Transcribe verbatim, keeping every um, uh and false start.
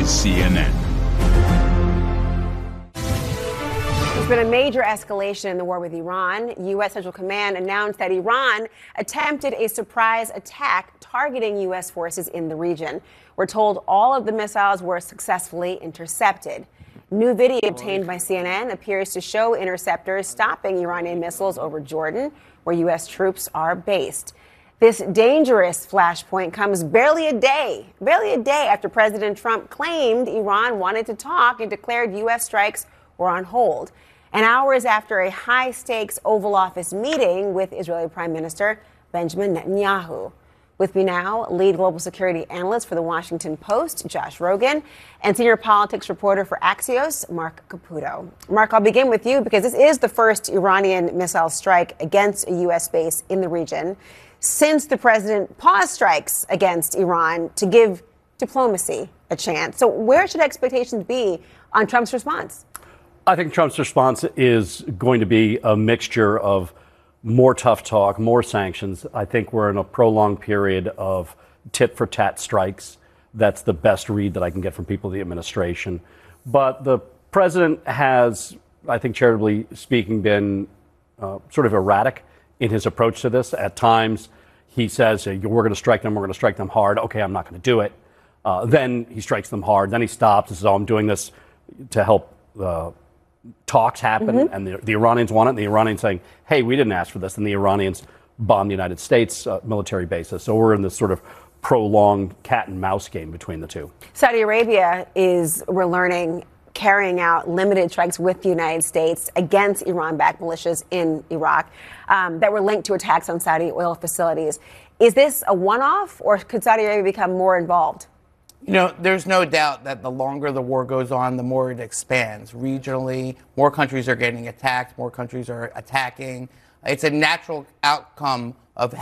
is C N N. There's been a major escalation in the war with Iran. U S. Central Command announced that Iran attempted a surprise attack targeting U S forces in the region. We're told all of the missiles were successfully intercepted. New video obtained by C N N appears to show interceptors stopping Iranian missiles over Jordan, where U S troops are based. This dangerous flashpoint comes barely a day, barely a day after President Trump claimed Iran wanted to talk and declared U S strikes were on hold. And hours after a high-stakes Oval Office meeting with Israeli Prime Minister Benjamin Netanyahu. With me now, lead global security analyst for The Washington Post, Josh Rogin, and senior politics reporter for Axios, Mark Caputo. Mark, I'll begin with you because this is the first Iranian missile strike against a U S base in the region since the president paused strikes against Iran to give diplomacy a chance. So where should expectations be on Trump's response? I think Trump's response is going to be a mixture of more tough talk, more sanctions. I think we're in a prolonged period of tit-for-tat strikes. That's the best read that I can get from people in the administration. But the president has, I think charitably speaking, been uh, sort of erratic in his approach to this. At times, he says, we're going to strike them, we're going to strike them hard. Okay, I'm not going to do it. Uh, then he strikes them hard. Then he stops and says, oh, I'm doing this to help uh, talks happen, mm-hmm. and the, the Iranians want it, and the Iranians saying, hey, we didn't ask for this, and the Iranians bomb the United States uh, military bases. So we're in this sort of prolonged cat and mouse game between the two. Saudi Arabia is, we're learning, carrying out limited strikes with the United States against Iran-backed militias in Iraq um, that were linked to attacks on Saudi oil facilities. Is this a one-off, or could Saudi Arabia become more involved? You know, there's no doubt that the longer the war goes on, the more it expands. Regionally, more countries are getting attacked, more countries are attacking. It's a natural outcome of